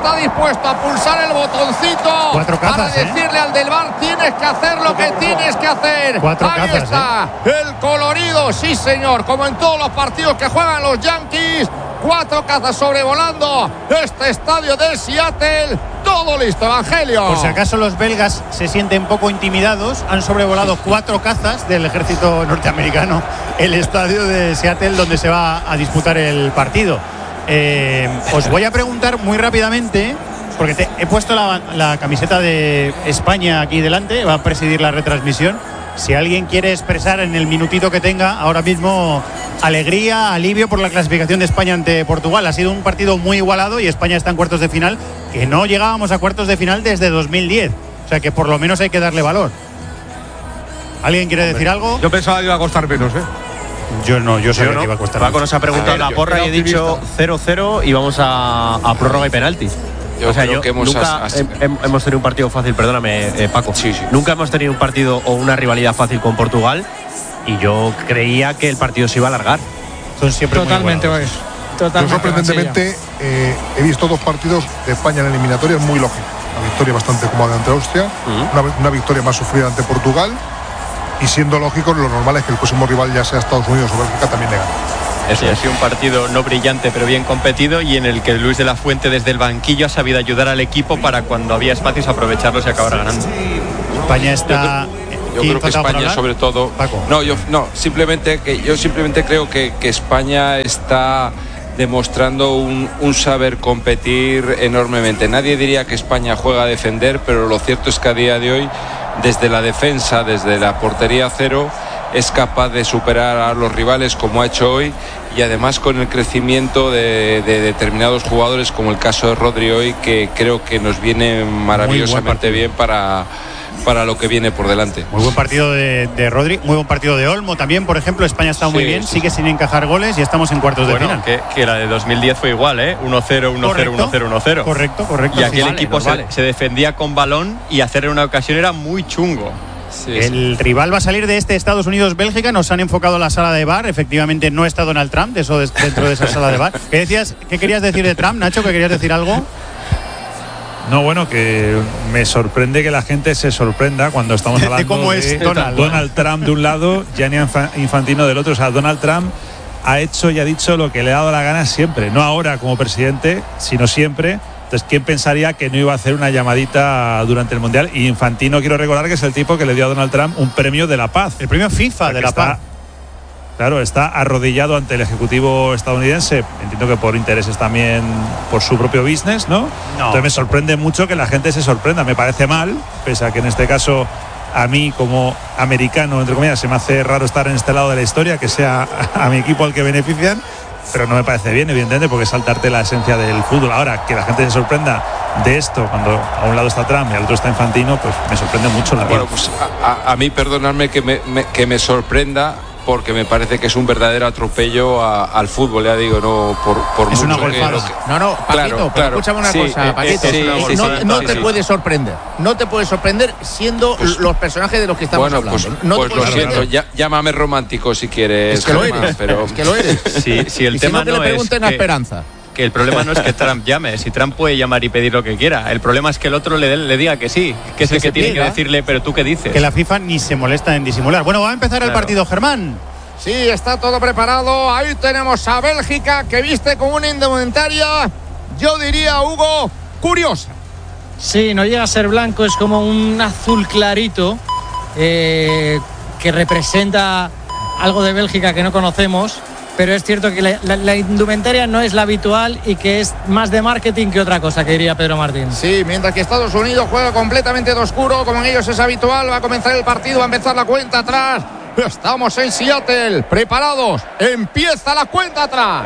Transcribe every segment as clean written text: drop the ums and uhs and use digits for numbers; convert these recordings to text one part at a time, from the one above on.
está dispuesto a pulsar el botoncito para decirle al del VAR: tienes que hacer lo que tienes que hacer. Ahí está el colorido, sí señor, como en todos los partidos que juegan los Yankees. 4 cazas sobrevolando este estadio de Seattle. Todo listo, Evangelio. Por si acaso los belgas se sienten poco intimidados, han sobrevolado 4 cazas del ejército norteamericano el estadio de Seattle donde se va a disputar el partido. Os voy a preguntar muy rápidamente, porque he puesto la camiseta de España aquí delante, va a presidir la retransmisión. Si alguien quiere expresar en el minutito que tenga ahora mismo alegría, alivio por la clasificación de España ante Portugal. Ha sido un partido muy igualado y España está en cuartos de final, que no llegábamos a cuartos de final desde 2010. O sea que por lo menos hay que darle valor. ¿Alguien quiere decir algo? Yo pensaba que iba a costar menos, Yo no, yo sabía que iba a costar menos. Paco nos ha preguntado la porra y he dicho 0-0 y vamos a prórroga y penalti. Nunca hemos tenido un partido fácil, perdóname, Paco. Sí. Nunca hemos tenido un partido o una rivalidad fácil con Portugal y yo creía que el partido se iba a alargar. Son siempre totalmente. Yo sorprendentemente he visto 2 partidos de España en eliminatorias muy lógicos. Una victoria bastante cómoda ante Austria, una victoria más sufrida ante Portugal, y siendo lógico, lo normal es que el próximo rival, ya sea Estados Unidos o Bélgica, también le gane. Eso ha sido un partido no brillante pero bien competido y en el que Luis de la Fuente desde el banquillo ha sabido ayudar al equipo para cuando había espacios aprovecharlos y acabar ganando. España está... Yo creo que España sobre todo... Paco. Yo simplemente creo que España está demostrando un saber competir enormemente. Nadie diría que España juega a defender, pero lo cierto es que a día de hoy, desde la defensa, desde la portería cero, es capaz de superar a los rivales como ha hecho hoy, y además con el crecimiento de determinados jugadores, como el caso de Rodri hoy, que creo que nos viene maravillosamente bien para lo que viene por delante. Muy buen partido de Rodri, muy buen partido de Olmo también, por ejemplo. España está muy bien, sigue sin encajar goles y estamos en cuartos de final. Que la de 2010 fue igual, 1-0, 1-0, 1-0, 1-0. Correcto. Y aquí el equipo se defendía con balón y hacer en una ocasión era muy chungo. El rival va a salir de este Estados Unidos-Bélgica. Nos han enfocado la sala de VAR. Efectivamente no está Donald Trump dentro de esa sala de VAR. ¿Qué querías decir de Trump, Nacho? ¿Que querías decir algo? No, bueno, que me sorprende que la gente se sorprenda cuando estamos hablando de cómo es Donald Trump de un lado, Gianni Infantino del otro. O sea, Donald Trump ha hecho y ha dicho lo que le ha dado la gana siempre, no ahora como presidente, sino siempre. Entonces, ¿quién pensaría que no iba a hacer una llamadita durante el Mundial? Y Infantino, quiero recordar que es el tipo que le dio a Donald Trump un premio de la paz. El premio FIFA de la paz. Claro, está arrodillado ante el Ejecutivo estadounidense. Entiendo que por intereses también, por su propio business, ¿no? Entonces me sorprende mucho que la gente se sorprenda. Me parece mal, pese a que en este caso a mí como americano, entre comillas, se me hace raro estar en este lado de la historia, que sea a mi equipo al que benefician. Pero no me parece bien, evidentemente, porque es saltarte la esencia del fútbol. Ahora, que la gente se sorprenda de esto cuando a un lado está Trump y al otro está Infantino, pues me sorprende mucho la Bueno, pues a mí, perdonadme que me sorprenda, porque me parece que es un verdadero atropello al fútbol, ya digo, no por es mucho una golfada. No, Paquito, pero escúchame una cosa, Paquito. No te puede sorprender. No te puede sorprender siendo los personajes de los que estamos hablando. Pues lo siento, llámame romántico si quieres. Es que lo eres, pero... es que lo eres. Si el tema no, que le pregunten a Esperanza. Que el problema no es que Trump llame. Si Trump puede llamar y pedir lo que quiera, el problema es que el otro le diga que sí, que es el que tiene que decirle, pero tú qué dices. Que la FIFA ni se molesta en disimular. Bueno, va a empezar el partido, Germán. Sí, está todo preparado. Ahí tenemos a Bélgica, que viste con una indumentaria, yo diría, Hugo, curiosa. Sí, no llega a ser blanco, es como un azul clarito que representa algo de Bélgica que no conocemos. Pero es cierto que la indumentaria no es la habitual y que es más de marketing que otra cosa, que diría Pedro Martín. Sí, mientras que Estados Unidos juega completamente de oscuro, como en ellos es habitual. Va a comenzar el partido, va a empezar la cuenta atrás. Estamos en Seattle, preparados. Empieza la cuenta atrás.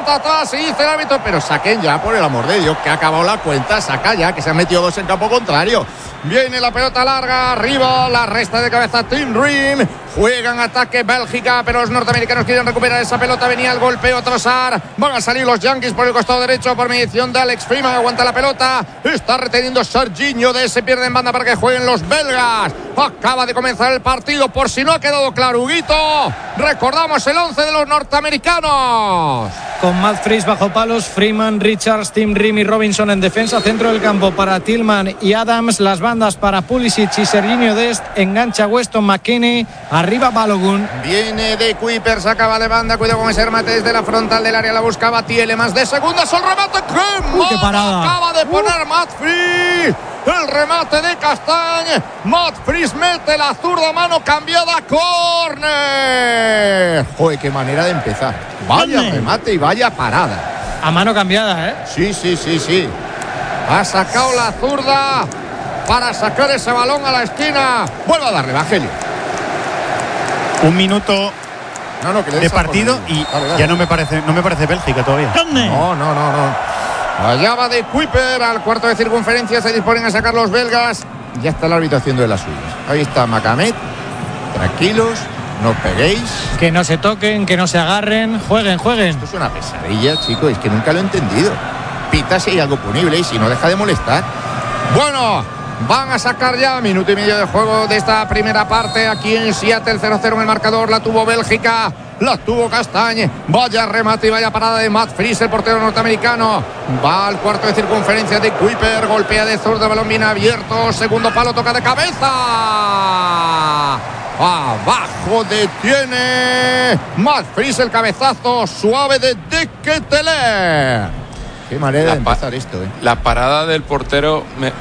pelota atrás y dice el árbitro, pero saquen ya, por el amor de Dios, que ha acabado la cuenta, saca ya, que se han metido 2 en campo contrario. Viene la pelota larga, arriba, la resta de cabeza Tim Ream. Juegan ataque Bélgica, pero los norteamericanos quieren recuperar esa pelota. Venía el golpeo Trossard. Van a salir los Yankees por el costado derecho por mediación de Alex Freeman. Aguanta la pelota. Está reteniendo Serginho. De ese pierde en banda para que jueguen los belgas. Acaba de comenzar el partido, por si no ha quedado claro, Huguito. Recordamos el 11 de los norteamericanos. Con Matt Freese bajo palos, Freeman, Richards, Tim Ream y Robinson en defensa. Centro del campo para Tillman y Adams. Las bandas para Pulisic y Serginho Dest. Engancha Weston McKennie. Arriba Balogun. Viene de Kuipers, acaba de banda. Cuidado con ese remate desde la frontal del área. La buscaba Tielemans de segundas. El remate. ¡Qué parada! Acaba de poner Matt Freese. El remate de Castañ. Matt Freese mete la zurda, mano cambiada. ¡Córner! Joder, qué manera de empezar. Vaya remate y vaya parada. A mano cambiada, ¿eh? Sí. Ha sacado la zurda para sacar ese balón a la esquina. Vuelve a darle, Evangelio. 1 minuto de partido y ya no me parece Bélgica todavía. No. Allá va de Kuiper al cuarto de circunferencia. Se disponen a sacar los belgas. Ya está el árbitro haciendo de las suyas. Ahí está Macamet. Tranquilos, no peguéis. Que no se toquen, que no se agarren. Jueguen. Esto es una pesadilla, chicos. Es que nunca lo he entendido. Pita si hay algo punible y si no, deja de molestar. Bueno, van a sacar ya 1 minuto y medio de juego de esta primera parte. Aquí en Seattle, 0-0 en el marcador. La tuvo Bélgica. La tuvo Castañ. Vaya remate y vaya parada de Matt Freese, el portero norteamericano. Va al cuarto de circunferencia de Kuiper. Golpea de zurda, balón bien abierto. Segundo palo, toca de cabeza. Abajo detiene Matt Freese el cabezazo suave de De Ketelaere. Qué manera de empezar esto, La parada del portero